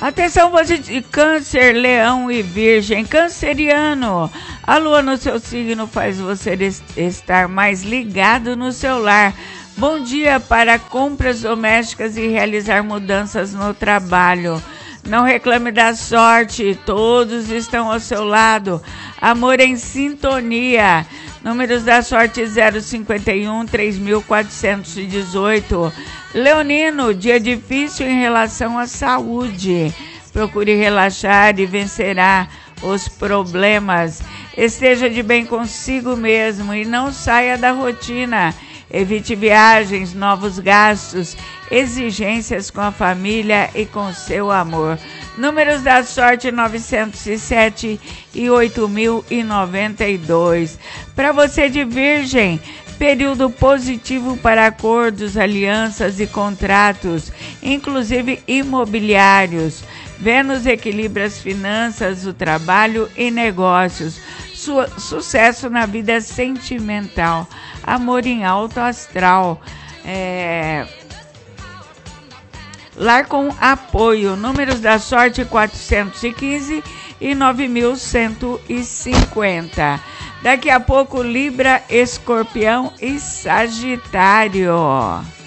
Atenção você de Câncer, Leão e Virgem. Canceriano, a lua no seu signo faz você estar mais ligado no seu lar. Bom dia para compras domésticas e realizar mudanças no trabalho. Não reclame da sorte, todos estão ao seu lado. Amor em sintonia. Números da sorte 051 3418. Leonino, dia difícil em relação à saúde. Procure relaxar e vencerá os problemas. Esteja de bem consigo mesmo e não saia da rotina. Evite viagens, novos gastos, exigências com a família e com seu amor. Números da sorte 907 e 8092. Para você de Virgem, período positivo para acordos, alianças e contratos, inclusive imobiliários. Vênus equilibra as finanças, o trabalho e negócios. Sucesso na vida sentimental. Amor em alto astral. Lar com apoio. Números da sorte 415 e 9150. Daqui a pouco, Libra, Escorpião e Sagitário.